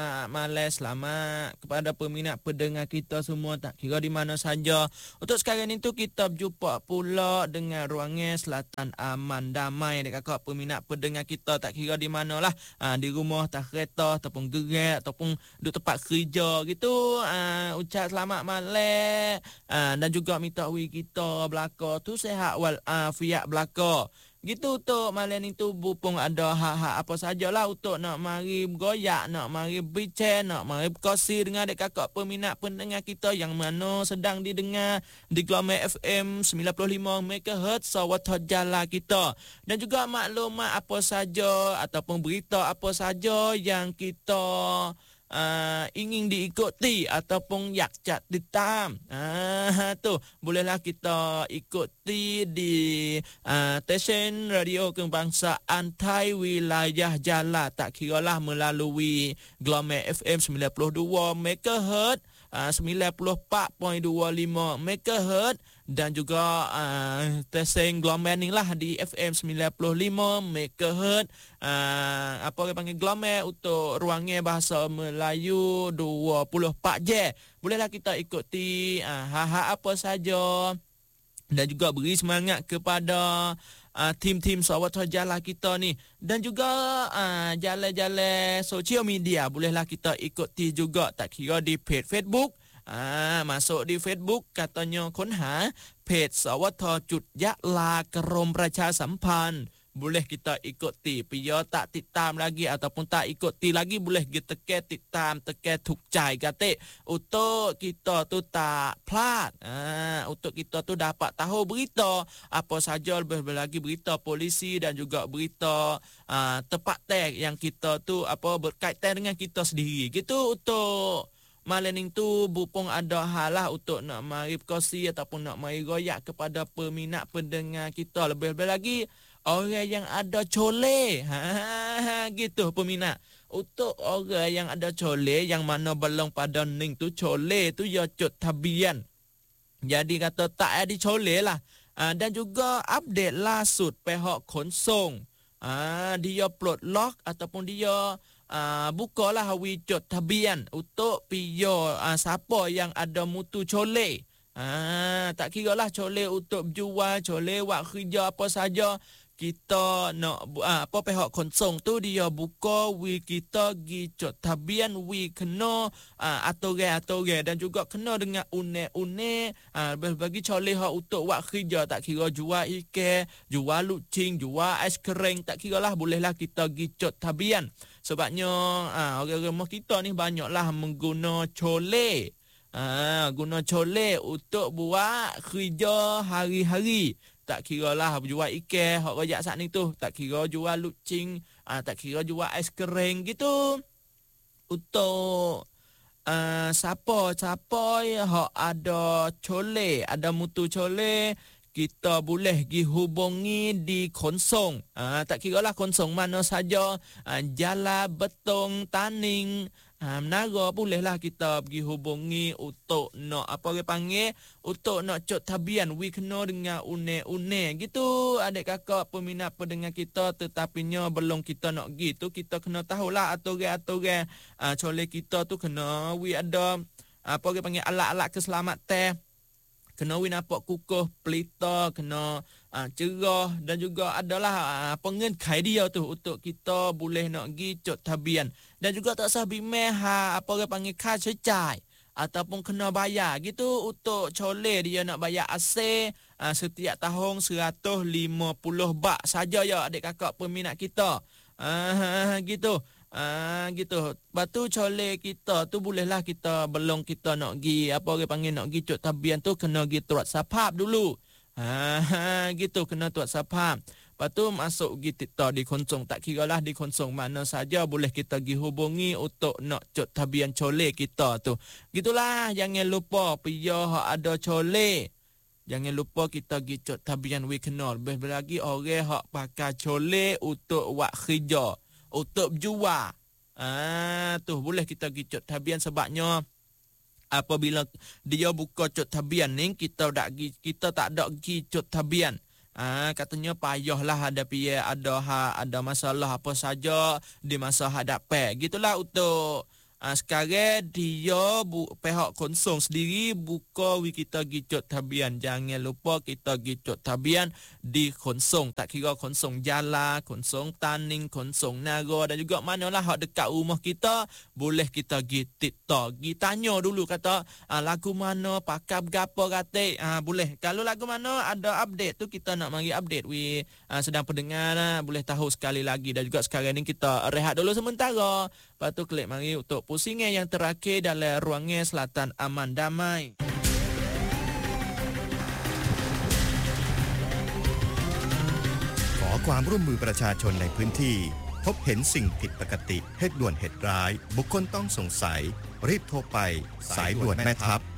Malam selamat kepada peminat pendengar kita semua, tak kira di mana saja. Untuk sekarang ni tu kita berjumpa pula dengan ruangan Selatan Aman Damai dekat kakak peminat pendengar kita, tak kira di manalah, di rumah, tak kereta ataupun gerak ataupun duduk tempat kerja gitu. Ucap selamat malam, dan juga minta kita belaka tu sehat wal afiat belaka. Gitu untuk malam ni tu Bupung ada hak-hak apa sajalah untuk nak mari bergoyak, nak mari bincang, nak mari berkongsi dengan adik kakak peminat pendengar kita yang mana sedang didengar di Gelombang FM 95 MHz Sawat Jala kita. Dan juga maklumat apa saja ataupun berita apa saja yang kita ingin diikuti ataupun yak cat ditam. Tu bolehlah kita ikuti di stesen radio kebangsaan Thai wilayah Jala, tak kiralah melalui Gelombang FM 92 MHz, 94.25 MHz dan juga stesen gelombang ni lah di FM 95 MHz. Apa orang panggil gelombang untuk ruangan bahasa Melayu 24 je. Bolehlah kita ikuti hak-hak apa saja dan juga beri semangat kepada tim-tim Sawat Jala kita ni. Dan juga jalan-jalan sosial media bolehlah kita ikuti juga, tak kira di page Facebook. Masuk di Facebook katanya konha page Sawat.Jala Kerom Pracha Sampan. Boleh kita ikuti. Pia tak titam lagi ataupun tak ikuti lagi, boleh kita tekan titam, tekan thukใจ kata untuk kita tu tak plat. Untuk kita tu dapat tahu berita apa saja, lebih lagi berita polisi dan juga berita tepat tag yang kita tu apa berkaitan dengan kita sendiri. Gitu untuk malam ni tu Bupong ada halah untuk nak mari berkongsi ataupun nak mari goyak kepada peminat pendengar kita, lebih-lebih lagi orang yang ada coleh. Gitu peminat. Untuk orang yang ada coleh yang mana belum pada ning tu, coleh tu ya cut tabian. Jadi kata tak ada coleh lah. Dan juga update lasut pihak konsong. Dia plot lock ataupun dia bukalah wujud tabian untuk pio siapa yang ada mutu coleh. Tak kira lah coleh untuk jual, coleh buat kerja apa saja. Kita nak apa pihak konsong tu dia buka wi kita gi jot tabian wi kena aturan-aturan dan juga kena dengan une-une bagi coleh untuk buat kerja, tak kira jual ikan, jual lucing, jual ais kering, tak kira lah, bolehlah kita gi jot tabian. Sebabnya orang-orang kita ni banyaklah mengguna coleh. Guna coleh untuk buat kerja hari-hari. Tak kira lah jual ikan, hak rajak saat ni tu. Tak kira jual lucing, tak kira jual ais kering gitu. Untuk siapa yang ada coleh, ada mutu coleh, kita boleh pergi hubungi di konsong. Tak kira lah konsong mana saja. Jala, Betong, Taning, Menara, bolehlah kita pergi hubungi untuk nak apa orang panggil, untuk nak cot tabian we kena dengan une-une gitu adik kakak peminat pendengar kita. Tetapinya belum kita nak gitu, kita kena tahulah aturan-aturan coleh kita tu kena we ada apa orang panggil alat-alat keselamatan. Kena we nampak kukuh pelita, kena cerah dan juga adalah pengenkai dia tu untuk kita boleh nak pergi cot tabian. Dan juga tak sah bimeh apa orang panggil kad secai ataupun kena bayar gitu untuk coleh dia nak bayar AC setiap tahun 150 baht saja ya adik kakak peminat kita. Gitu. Gitu. Batu coleh kita tu bolehlah kita belum kita nak pergi apa orang panggil nak pergi cot tabian tu kena pergi tuat sapap dulu. Gitu kena tuat sapap. Lepas tu masuk pergi kita di konsong, tak kira lah di konsong mana saja boleh kita pergi hubungi untuk nak cot tabian coleh kita tu. Gitulah, jangan lupa pia ada coleh. Jangan lupa kita pergi cot tabian we kenal. Lebih lagi orang hak pakai coleh untuk buat kerja, untuk jual. Tu boleh kita pergi cot tabian sebabnya apabila dia buka cot tabian ni kita tak ada pergi cot tabian. Katanya payahlah ada ada masalah apa saja di masa hadapan. Gitulah untuk sekarang dia pihak konsong sendiri buka kita gicot tabian. Jangan lupa kita gicot tabian di konsong. Tak kira konsong jalan, konsong taning, konsong naga dan juga manalah hak dekat rumah kita, boleh kita gi TikTok. Gi tanya dulu kata lagu mana, pakai berapa kata. Boleh. Kalau lagu mana ada update tu kita nak mari update sedang pendengar boleh tahu sekali lagi. Dan juga sekarang ni kita rehat dulu sementara. Lepas tu klik mari untuk pusingan yang terakhir dalam ruangan Selatan Aman Damai. ขอความร่วมมือประชาชนในพื้นที่พบเห็นสิ่งผิดปกติเหตุด่วนเหตุร้ายบุคคลต้องสงสัยรีบโทรไปสายด่วนแม่ทัพ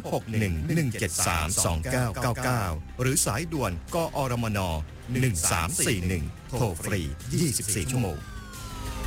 0611732999หรือสายด่วนกอรมน1341โทรฟรี24ชั่วโมง